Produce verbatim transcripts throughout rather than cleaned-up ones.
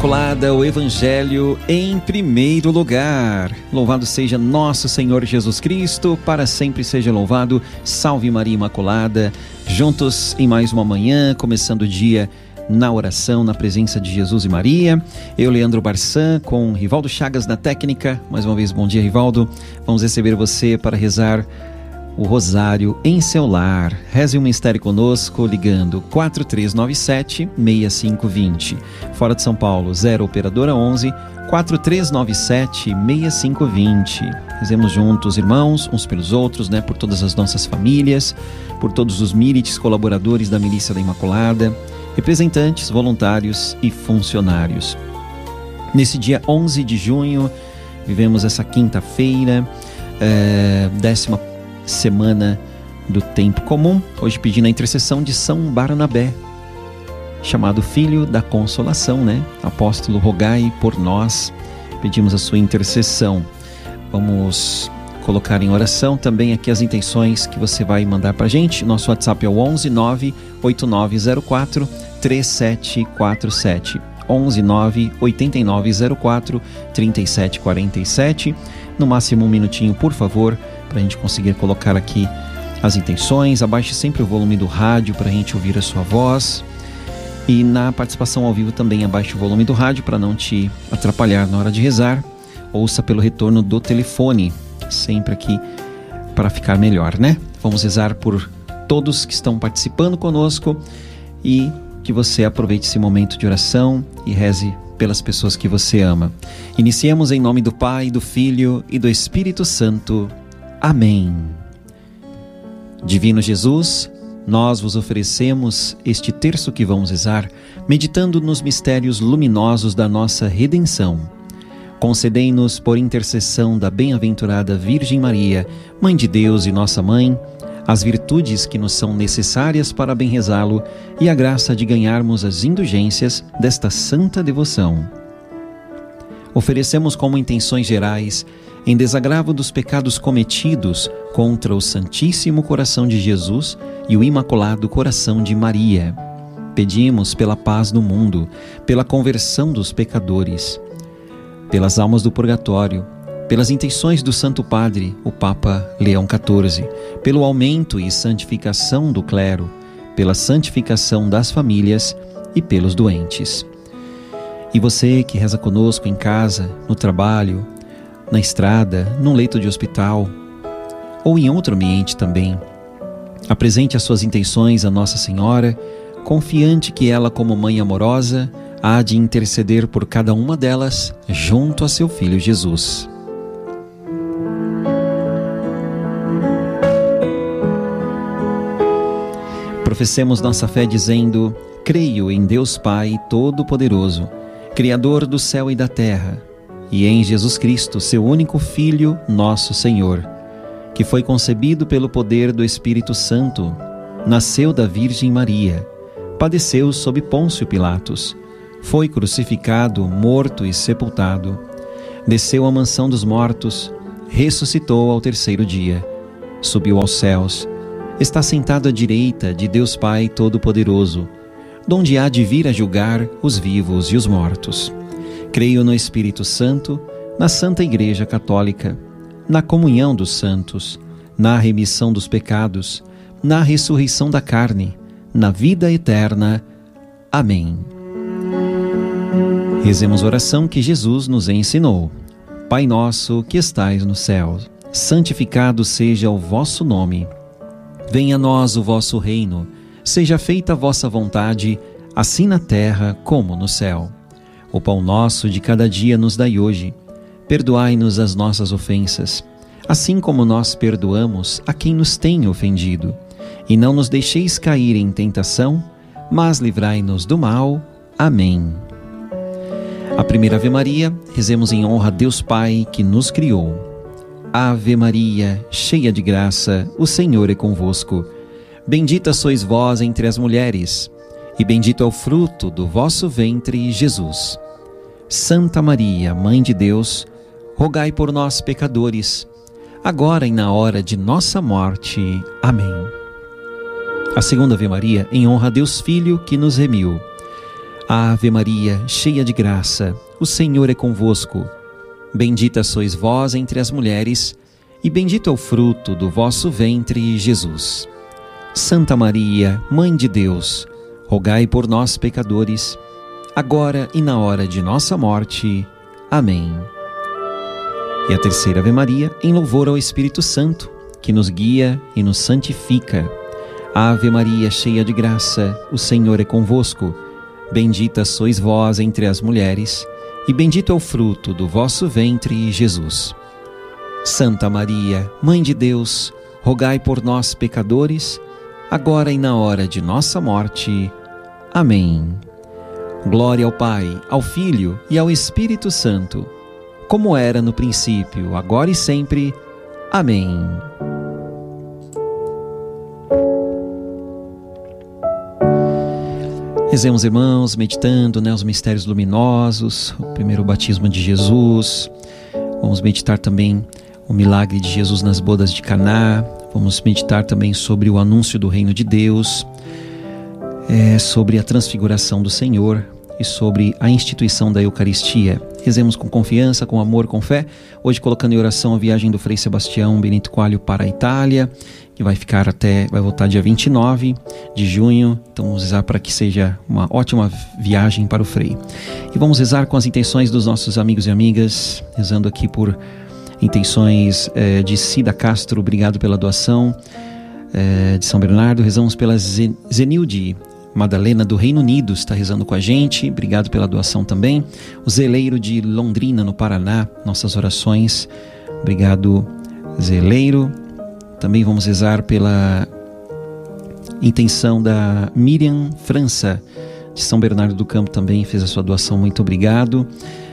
Imaculada, o Evangelho em primeiro lugar. Louvado seja nosso Senhor Jesus Cristo, para sempre seja louvado. Salve Maria Imaculada. Juntos em mais uma manhã, começando o dia na oração, na presença de Jesus e Maria. Eu, Leandro Barçan, com Rivaldo Chagas na técnica. Mais uma vez, bom dia, Rivaldo. Vamos receber você para rezar o rosário em seu lar. Reze o mistério conosco ligando quatro três nove sete, seis cinco dois zero. Fora de São Paulo, zero operadora onze, quatro três nove sete, seis cinco dois zero. Rezemos juntos, irmãos, uns pelos outros, né? Por todas as nossas famílias, por todos os milites, colaboradores da Milícia da Imaculada, representantes, voluntários e funcionários. Nesse dia onze de junho, vivemos essa quinta-feira, é, décima semana do tempo comum, hoje pedindo a intercessão de São Barnabé, chamado Filho da Consolação, né? Apóstolo, rogai por nós, pedimos a sua intercessão. Vamos colocar em oração também aqui as intenções que você vai mandar pra gente. Nosso WhatsApp é o onze nove oito nove zero quatro três sete quatro sete, onze nove oito nove zero quatro três sete quatro sete. No máximo um minutinho, por favor, para a gente conseguir colocar aqui as intenções. Abaixe sempre o volume do rádio para a gente ouvir a sua voz. E na participação ao vivo também abaixe o volume do rádio para não te atrapalhar na hora de rezar. Ouça pelo retorno do telefone, sempre aqui para ficar melhor, né? Vamos rezar por todos que estão participando conosco e que você aproveite esse momento de oração e reze pelas pessoas que você ama. Iniciemos em nome do Pai, do Filho e do Espírito Santo. Amém. Divino Jesus, nós vos oferecemos este terço que vamos rezar, meditando nos mistérios luminosos da nossa redenção. Concedei-nos, por intercessão da bem-aventurada Virgem Maria, Mãe de Deus e nossa Mãe, as virtudes que nos são necessárias para bem rezá-lo e a graça de ganharmos as indulgências desta santa devoção. Oferecemos como intenções gerais, em desagravo dos pecados cometidos contra o Santíssimo Coração de Jesus e o Imaculado Coração de Maria. Pedimos pela paz no mundo, pela conversão dos pecadores, pelas almas do purgatório, pelas intenções do Santo Padre, o Papa Leão quatorze, pelo aumento e santificação do clero, pela santificação das famílias e pelos doentes. E você que reza conosco em casa, no trabalho, na estrada, num leito de hospital ou em outro ambiente também, apresente as suas intenções à Nossa Senhora, confiante que ela, como mãe amorosa, há de interceder por cada uma delas junto a seu Filho Jesus. Professemos nossa fé dizendo: creio em Deus Pai Todo-Poderoso, Criador do céu e da terra, e em Jesus Cristo, seu único Filho, nosso Senhor, que foi concebido pelo poder do Espírito Santo, nasceu da Virgem Maria, padeceu sob Pôncio Pilatos, foi crucificado, morto e sepultado, desceu à mansão dos mortos, ressuscitou ao terceiro dia, subiu aos céus, está sentado à direita de Deus Pai Todo-Poderoso, donde há de vir a julgar os vivos e os mortos. Creio no Espírito Santo, na Santa Igreja Católica, na comunhão dos santos, na remissão dos pecados, na ressurreição da carne, na vida eterna. Amém. Rezemos a oração que Jesus nos ensinou. Pai nosso que estais no céu, santificado seja o vosso nome. Venha a nós o vosso reino, seja feita a vossa vontade, assim na terra como no céu. O pão nosso de cada dia nos dai hoje. Perdoai-nos as nossas ofensas, assim como nós perdoamos a quem nos tem ofendido. E não nos deixeis cair em tentação, mas livrai-nos do mal. Amém. A primeira Ave Maria, rezemos em honra a Deus Pai que nos criou. Ave Maria, cheia de graça, o Senhor é convosco. Bendita sois vós entre as mulheres, e bendito é o fruto do vosso ventre, Jesus. Santa Maria, Mãe de Deus, rogai por nós, pecadores, agora e na hora de nossa morte. Amém. A segunda Ave Maria, em honra a Deus Filho que nos remiu. Ave Maria, cheia de graça, o Senhor é convosco. Bendita sois vós entre as mulheres, e bendito é o fruto do vosso ventre, Jesus. Santa Maria, Mãe de Deus, rogai por nós, pecadores, agora e na hora de nossa morte. Amém. E a terceira Ave Maria, em louvor ao Espírito Santo, que nos guia e nos santifica. Ave Maria, cheia de graça, o Senhor é convosco. Bendita sois vós entre as mulheres, e bendito é o fruto do vosso ventre, Jesus. Santa Maria, Mãe de Deus, rogai por nós, pecadores, agora e na hora de nossa morte. Amém. Glória ao Pai, ao Filho e ao Espírito Santo, como era no princípio, agora e sempre. Amém. Rezemos, irmãos, meditando, né, os mistérios luminosos, o primeiro batismo de Jesus. Vamos meditar também o milagre de Jesus nas bodas de Caná. Vamos meditar também sobre o anúncio do reino de Deus, é, sobre a transfiguração do Senhor e sobre a instituição da Eucaristia. Rezemos com confiança, com amor, com fé. Hoje colocando em oração a viagem do Frei Sebastião Benito Coelho para a Itália, que vai ficar até, vai voltar dia vinte e nove de junho. Então vamos rezar para que seja uma ótima viagem para o Frei. E vamos rezar com as intenções dos nossos amigos e amigas, rezando aqui por intenções eh, de Cida Castro, obrigado pela doação, eh, de São Bernardo. Rezamos pela Zenilde Madalena do Reino Unido, está rezando com a gente, obrigado pela doação também. O Zeleiro de Londrina, no Paraná, nossas orações, obrigado Zeleiro. Também vamos rezar pela intenção da Miriam França, de São Bernardo do Campo, também fez a sua doação, muito obrigado.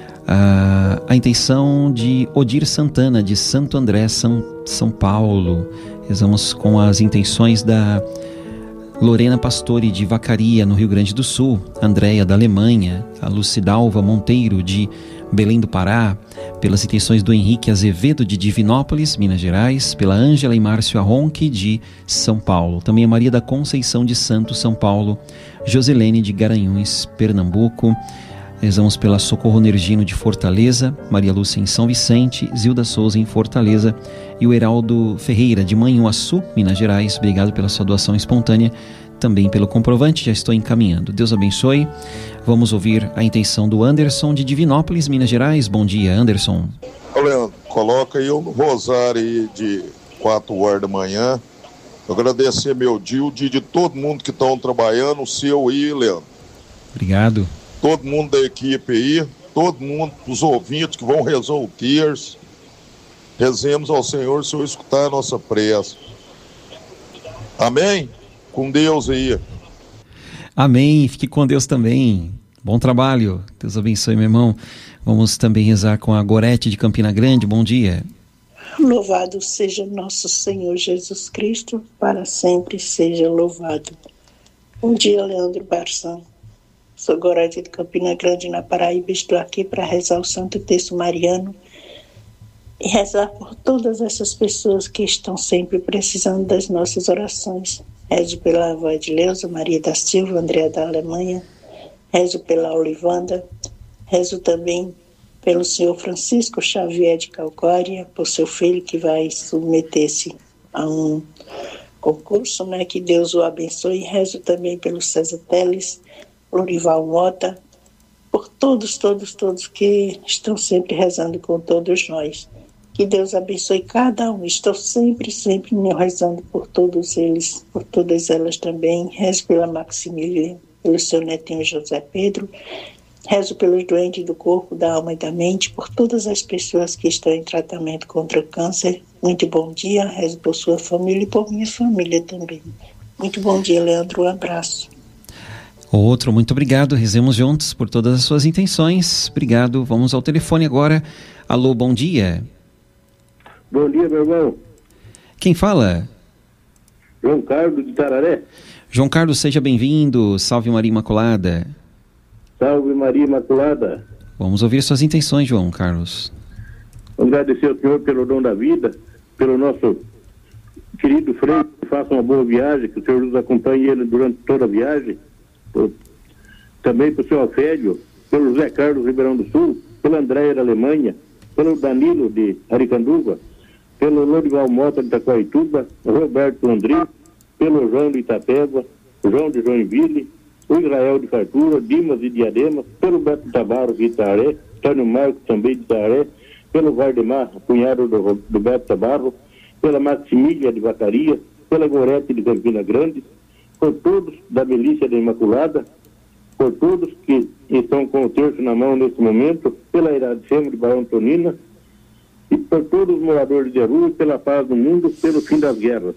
A, a intenção de Odir Santana, de Santo André, São, São Paulo. Rezamos com as intenções da Lorena Pastore, de Vacaria, no Rio Grande do Sul, Andréia, da Alemanha, a Lucidalva Monteiro, de Belém do Pará, pelas intenções do Henrique Azevedo, de Divinópolis, Minas Gerais, pela Ângela e Márcio Arronque, de São Paulo, também a Maria da Conceição de Santos, São Paulo, Joselene de Garanhuns, Pernambuco. Rezamos pela Socorro Nergino, de Fortaleza, Maria Lúcia em São Vicente, Zilda Souza em Fortaleza e o Heraldo Ferreira, de Manhuaçu, Minas Gerais. Obrigado pela sua doação espontânea, também pelo comprovante, já estou encaminhando. Deus abençoe. Vamos ouvir a intenção do Anderson, de Divinópolis, Minas Gerais. Bom dia, Anderson. Ô, Leandro, coloca aí o rosário aí de quatro horas da manhã. Agradecer meu dia, o dia de todo mundo que estão trabalhando, o seu aí, Leandro. Obrigado. Todo mundo da equipe aí, todo mundo, os ouvintes que vão rezar o terço. Rezemos ao Senhor, se eu escutar a nossa prece. Amém? Com Deus aí. Amém, fique com Deus também. Bom trabalho, Deus abençoe, meu irmão. Vamos também rezar com a Gorete de Campina Grande. Bom dia. Louvado seja nosso Senhor Jesus Cristo, para sempre seja louvado. Bom dia, Leandro Barçan. Sou Gorete de Campina Grande, na Paraíba. Estou aqui para rezar o Santo Terço Mariano e rezar por todas essas pessoas que estão sempre precisando das nossas orações. Rezo pela avó Edileuza, Maria da Silva, Andréa da Alemanha. Rezo pela Olivanda. Rezo também pelo senhor Francisco Xavier de Calcória, por seu filho que vai submeter-se a um concurso, né? Que Deus o abençoe. Rezo também pelo César Teles, Lorival Mota, por todos, todos, todos que estão sempre rezando com todos nós. Que Deus abençoe cada um. Estou sempre, sempre rezando por todos eles, por todas elas também. Rezo pela Maximiliana, pelo seu netinho José Pedro. Rezo pelos doentes do corpo, da alma e da mente, por todas as pessoas que estão em tratamento contra o câncer. Muito bom dia. Rezo por sua família e por minha família também. Muito bom dia, Leandro. Um abraço. Outro, muito obrigado. Rezemos juntos por todas as suas intenções. Obrigado. Vamos ao telefone agora. Alô, bom dia. Bom dia, meu irmão. Quem fala? João Carlos de Tararé. João Carlos, seja bem-vindo. Salve Maria Imaculada. Salve Maria Imaculada. Vamos ouvir suas intenções, João Carlos. Agradecer ao Senhor pelo dom da vida, pelo nosso querido Frei, que faça uma boa viagem, que o Senhor nos acompanhe ele durante toda a viagem. também para o seu Alfédio, pelo José Carlos Ribeirão do Sul, pela Andréia da Alemanha, pelo Danilo de Aricanduva, pelo Lorival Mota de Itacoaituba, Roberto André, pelo João de Itapeva, João de Joinville, o Israel de Fartura, Dimas de Diadema, pelo Beto Tabarro de Itaré, Tânio Marcos também de Itaré, pelo Vardemar, cunhado do, do Beto Tabarro, pela Maximília de Vacaria, pela Gorete de Campina Grande, por todos da Milícia da Imaculada, por todos que estão com o terço na mão nesse momento, pela Iracema de Barão Tonina, e por todos os moradores de rua, pela paz do mundo, pelo fim das guerras.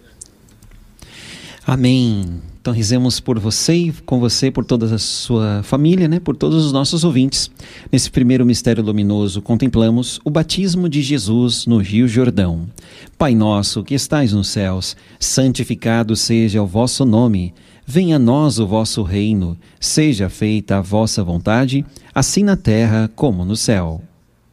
Amém. Então rezemos por você e com você, por toda a sua família, né? Por todos os nossos ouvintes. Nesse primeiro mistério luminoso, contemplamos o batismo de Jesus no Rio Jordão. Pai nosso que estais nos céus, santificado seja o vosso nome. Venha a nós o vosso reino. Seja feita a vossa vontade, assim na terra como no céu.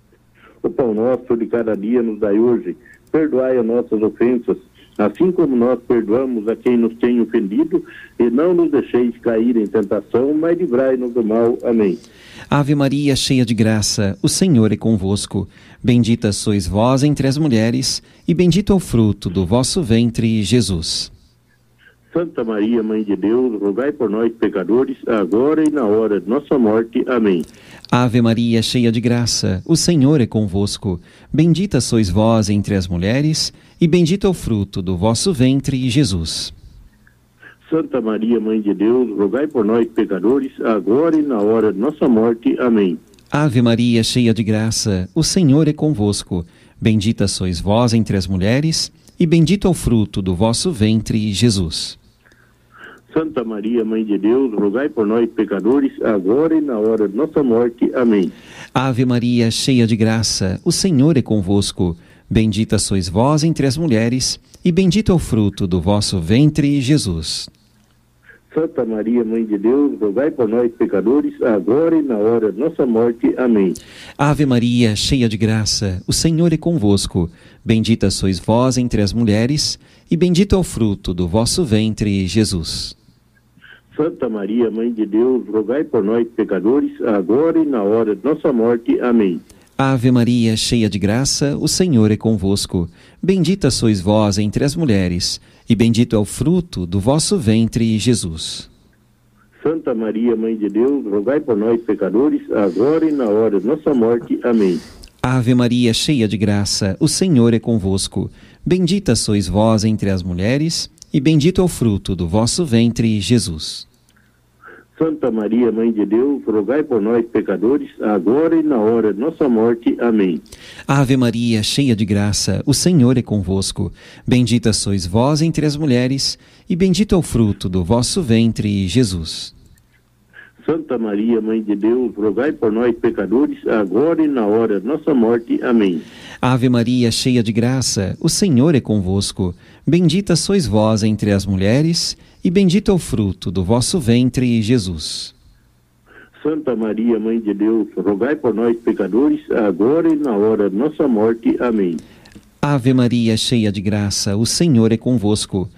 O pão nosso de cada dia nos dai hoje. Perdoai as nossas ofensas, assim como nós perdoamos a quem nos tem ofendido, e não nos deixeis cair em tentação, mas livrai-nos do mal. Amém. Ave Maria, cheia de graça, o Senhor é convosco. Bendita sois vós entre as mulheres, e bendito é o fruto do vosso ventre, Jesus. Santa Maria, Mãe de Deus, rogai por nós, pecadores, agora e na hora de nossa morte. Amém. Ave Maria, cheia de graça, o Senhor é convosco. Bendita sois vós entre as mulheres, e bendito é o fruto do vosso ventre, Jesus. Santa Maria, Mãe de Deus, rogai por nós, pecadores, agora e na hora de nossa morte. Amém. Ave Maria, cheia de graça, o Senhor é convosco. Bendita sois vós entre as mulheres, e bendito é o fruto do vosso ventre, Jesus. Santa Maria, Mãe de Deus, rogai por nós, pecadores, agora e na hora de nossa morte. Amém. Ave Maria, cheia de graça, o Senhor é convosco. Bendita sois vós entre as mulheres, e bendito é o fruto do vosso ventre, Jesus. Santa Maria, Mãe de Deus, rogai por nós, pecadores, agora e na hora de nossa morte. Amém. Ave Maria, cheia de graça, o Senhor é convosco. Bendita sois vós entre as mulheres, e bendito é o fruto do vosso ventre, Jesus. Santa Maria, Mãe de Deus, rogai por nós, pecadores, agora e na hora de nossa morte. Amém. Ave Maria, cheia de graça, o Senhor é convosco. Bendita sois vós entre as mulheres, e bendito é o fruto do vosso ventre, Jesus. Santa Maria, Mãe de Deus, rogai por nós, pecadores, agora e na hora de nossa morte. Amém. Ave Maria, cheia de graça, o Senhor é convosco. Bendita sois vós entre as mulheres, e bendito é o fruto do vosso ventre, Jesus. Santa Maria, Mãe de Deus, rogai por nós, pecadores, agora e na hora de nossa morte. Amém. Ave Maria, cheia de graça, o Senhor é convosco. Bendita sois vós entre as mulheres, e bendito é o fruto do vosso ventre, Jesus. Santa Maria, Mãe de Deus, rogai por nós, pecadores, agora e na hora de nossa morte. Amém. Ave Maria, cheia de graça, o Senhor é convosco. Bendita sois vós entre as mulheres, e bendito é o fruto do vosso ventre, Jesus. Santa Maria, Mãe de Deus, rogai por nós, pecadores, agora e na hora de nossa morte. Amém. Ave Maria, cheia de graça, o Senhor é convosco.